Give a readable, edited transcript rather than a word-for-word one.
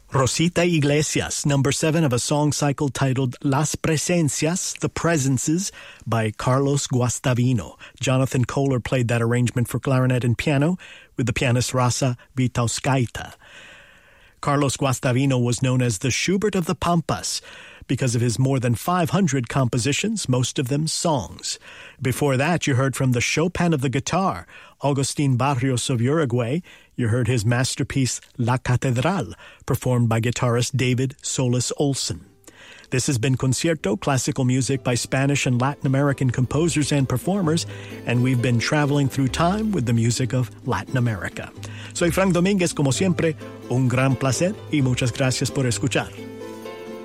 Rosita Iglesias, number 7 of a song cycle titled Las Presencias, The Presences, by Carlos Guastavino. Jonathan Kohler played that arrangement for clarinet and piano with the pianist Rasa Vitauskaita. Carlos Guastavino was known as the Schubert of the Pampas because of his more than 500 compositions, most of them songs. Before that, you heard from the Chopin of the guitar, Agustin Barrios of Uruguay. You heard his masterpiece La Catedral, performed by guitarist David Solis Olsen. This has been Concierto, classical music by Spanish and Latin American composers and performers, and we've been traveling through time with the music of Latin America. Soy Frank Domínguez, como siempre, un gran placer y muchas gracias por escuchar.